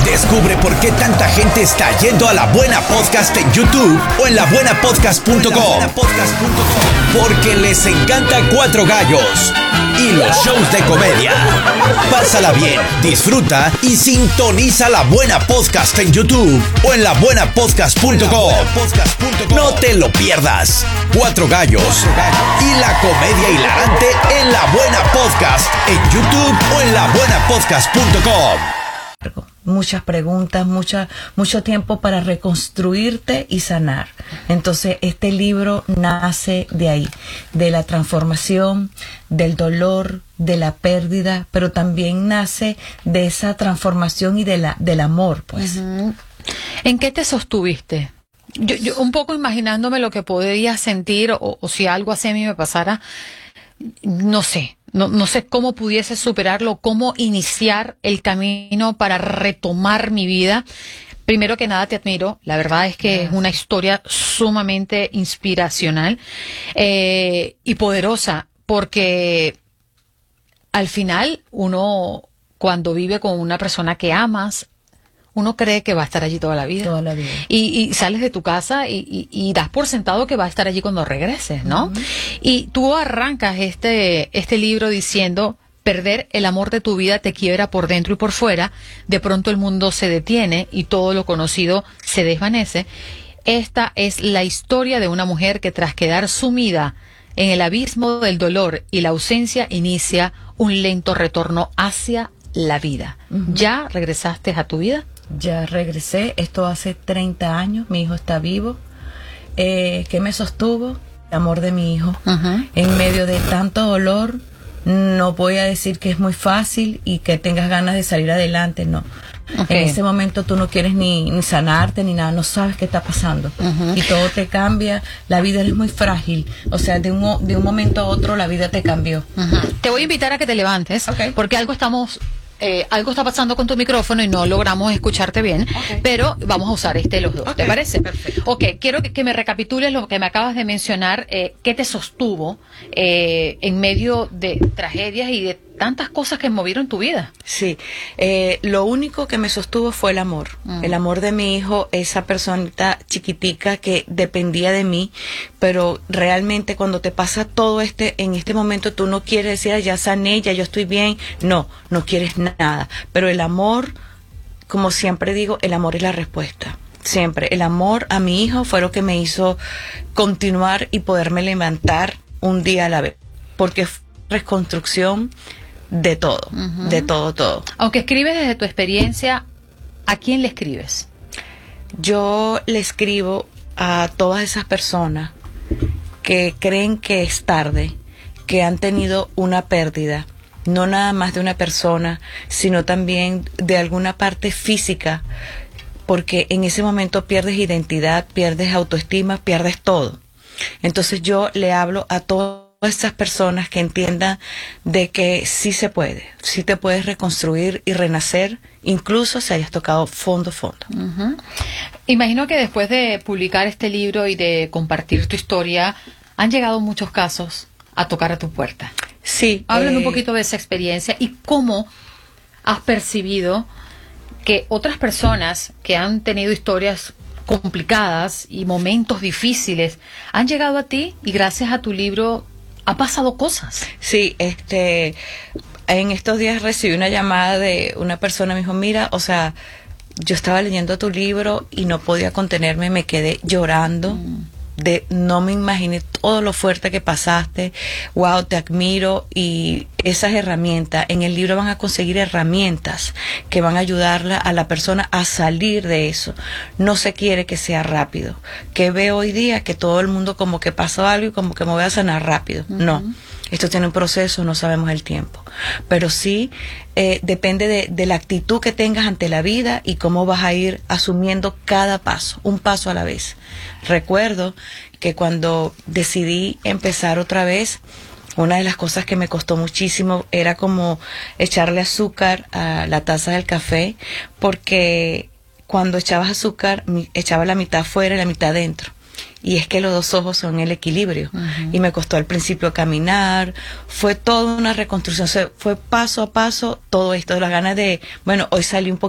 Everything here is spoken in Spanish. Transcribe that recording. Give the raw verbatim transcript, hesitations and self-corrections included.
Descubre por qué tanta gente está yendo a La Buena Podcast en YouTube o en la buena podcast punto com. Porque les encanta Cuatro Gallos y los shows de comedia. Pásala bien, disfruta y sintoniza La Buena Podcast en YouTube o en la buena podcast punto com. No te lo pierdas. Cuatro Gallos y la comedia hilarante en La Buena Podcast en YouTube o en la buena podcast punto com. Muchas preguntas, mucha, mucho tiempo para reconstruirte y sanar. Entonces, este libro nace de ahí, de la transformación, del dolor, de la pérdida, pero también nace de esa transformación y de la, del amor, pues. Uh-huh. ¿En qué te sostuviste? Yo, yo un poco imaginándome lo que podría sentir o, o si algo así a mí me pasara, no sé. No, no sé cómo pudiese superarlo, cómo iniciar el camino para retomar mi vida. Primero que nada te admiro, la verdad es que es una historia sumamente inspiracional eh, y poderosa, porque al final uno cuando vive con una persona que amas, uno cree que va a estar allí toda la vida. Toda la vida. Y, y sales de tu casa y, y, y das por sentado que va a estar allí cuando regreses, ¿no? Uh-huh. Y tú arrancas este, este libro diciendo, perder el amor de tu vida te quiebra por dentro y por fuera, de pronto el mundo se detiene y todo lo conocido se desvanece. Esta es la historia de una mujer que tras quedar sumida en el abismo del dolor y la ausencia inicia un lento retorno hacia la vida. Uh-huh. ¿Ya regresaste a tu vida? Ya regresé, esto hace treinta años, mi hijo está vivo. Eh, ¿Qué me sostuvo? El amor de mi hijo. Uh-huh. En medio de tanto dolor, no voy a decir que es muy fácil y que tengas ganas de salir adelante, no. Okay. En ese momento tú no quieres ni, ni sanarte ni nada, no sabes qué está pasando. Uh-huh. Y todo te cambia, la vida es muy frágil, o sea, de un, de un momento a otro la vida te cambió. Uh-huh. Te voy a invitar a que te levantes, okay, porque algo estamos... Eh, algo está pasando con tu micrófono y no logramos escucharte bien, okay, pero vamos a usar este los dos, okay, ¿te parece? Perfecto. Ok, quiero que, que me recapitules lo que me acabas de mencionar, eh, ¿qué te sostuvo eh, en medio de tragedias y de tantas cosas que movieron tu vida? Sí, eh, lo único que me sostuvo fue el amor, uh-huh, el amor de mi hijo, esa personita chiquitica que dependía de mí, pero realmente cuando te pasa todo este, en este momento tú no quieres decir, ya sané, ya yo estoy bien, no, no quieres nada, pero el amor, como siempre digo, el amor es la respuesta. Siempre, el amor a mi hijo fue lo que me hizo continuar y poderme levantar un día a la vez, porque fue reconstrucción de todo, uh-huh, de todo, todo. Aunque escribes desde tu experiencia, ¿a quién le escribes? Yo le escribo a todas esas personas que creen que es tarde, que han tenido una pérdida, no nada más de una persona, sino también de alguna parte física, porque en ese momento pierdes identidad, pierdes autoestima, pierdes todo. Entonces yo le hablo a todas esas personas que entiendan de que sí se puede, sí te puedes reconstruir y renacer, incluso si hayas tocado fondo, fondo. Uh-huh. Imagino que después de publicar este libro y de compartir tu historia, han llegado muchos casos a tocar a tu puerta. Sí. Háblame eh... un poquito de esa experiencia y cómo has percibido que otras personas que han tenido historias complicadas y momentos difíciles han llegado a ti y gracias a tu libro ha pasado cosas. Sí, este, en estos días recibí una llamada de una persona, me dijo, mira, o sea, yo estaba leyendo tu libro y no podía contenerme, me quedé llorando. Mm. De, no me imaginé todo lo fuerte que pasaste, wow, te admiro, y esas herramientas, en el libro van a conseguir herramientas que van a ayudarla a la persona a salir de eso. No se quiere que sea rápido, que veo hoy día que todo el mundo como que pasó algo y como que me voy a sanar rápido. Uh-huh. No, esto tiene un proceso, no sabemos el tiempo, pero sí eh, depende de, de la actitud que tengas ante la vida y cómo vas a ir asumiendo cada paso, un paso a la vez. Recuerdo que cuando decidí empezar otra vez, una de las cosas que me costó muchísimo era como echarle azúcar a la taza del café, porque cuando echabas azúcar, echaba la mitad afuera y la mitad dentro. Y es que los dos ojos son el equilibrio. Uh-huh. Y me costó al principio caminar, fue toda una reconstrucción, o sea, fue paso a paso todo esto, las ganas de, bueno, hoy salí un poco